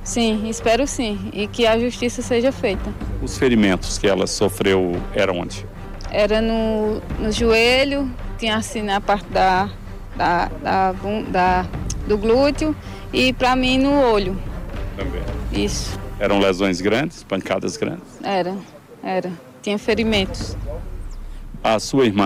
Sim, espero sim, e que a justiça seja feita. Os ferimentos que ela sofreu eram onde? Era no joelho, tinha assim na parte do glúteo e para mim no olho. Também. Isso, Eram lesões grandes, pancadas grandes? era. Tinha ferimentos. A sua irmã